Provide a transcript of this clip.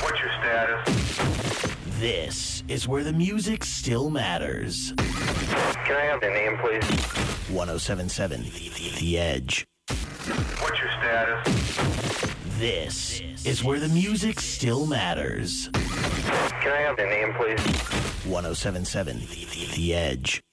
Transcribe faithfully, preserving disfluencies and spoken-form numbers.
What's your status? This is where the music still matters. Can I have the name, please? one oh seven point seven The Edge. What's your status? This is where the music still matters. Can I have the name, please? one oh seven point seven The Edge.